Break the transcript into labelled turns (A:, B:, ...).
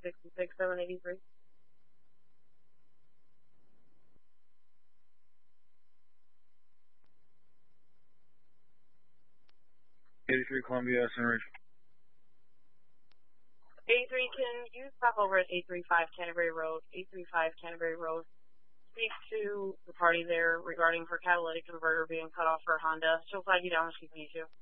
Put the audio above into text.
A: 783.
B: 83 Columbia, Center Ridge.
A: 83, can you stop over at 835 Canterbury Road? 835 Canterbury Road. Speak to the party there regarding her catalytic converter being cut off for Honda. She'll flag you down if she needs you.